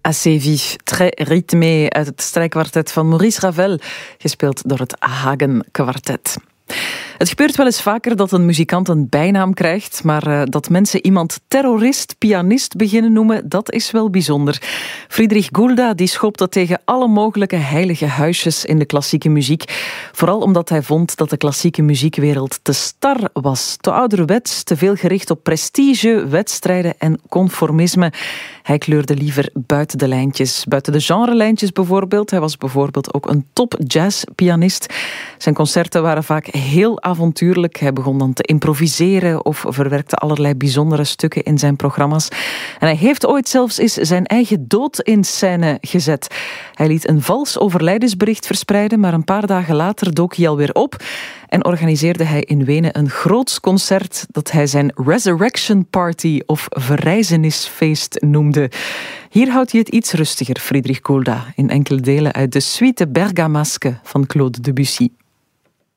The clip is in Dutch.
Assez vif, très rythmé uit het strijkkwartet van Maurice Ravel, gespeeld door het Hagen Kwartet. Het gebeurt wel eens vaker dat een muzikant een bijnaam krijgt, maar dat mensen iemand terrorist, pianist beginnen noemen, dat is wel bijzonder. Friedrich Gulda die schoop dat tegen alle mogelijke heilige huisjes in de klassieke muziek. Vooral omdat hij vond dat de klassieke muziekwereld te star was, te ouderwets, te veel gericht op prestige, wedstrijden en conformisme. Hij kleurde liever buiten de lijntjes, buiten de genrelijntjes bijvoorbeeld. Hij was bijvoorbeeld ook een top jazzpianist. Zijn concerten waren vaak heel avontuurlijk. Hij begon dan te improviseren of verwerkte allerlei bijzondere stukken in zijn programma's. En hij heeft ooit zelfs eens zijn eigen dood in scène gezet. Hij liet een vals overlijdensbericht verspreiden, maar een paar dagen later dook hij alweer op en organiseerde hij in Wenen een groots concert dat hij zijn Resurrection Party of verrijzenisfeest noemde. Hier houdt hij het iets rustiger, Friedrich Gulda, in enkele delen uit de suite Bergamasque van Claude Debussy.